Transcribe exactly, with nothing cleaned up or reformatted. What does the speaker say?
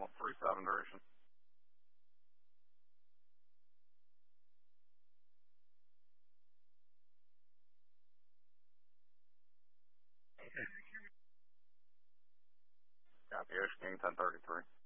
three seven duration. Copy, Ocean King ten thirty-three.